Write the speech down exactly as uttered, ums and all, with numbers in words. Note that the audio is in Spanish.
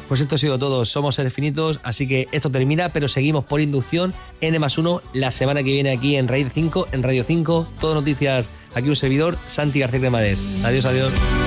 Pues esto ha sido todo, somos seres finitos, así que esto termina, pero seguimos por inducción N más uno la semana que viene aquí en Raíz cinco, en Radio cinco, todo noticias, aquí un servidor, Santi García Cremades. Adiós, adiós.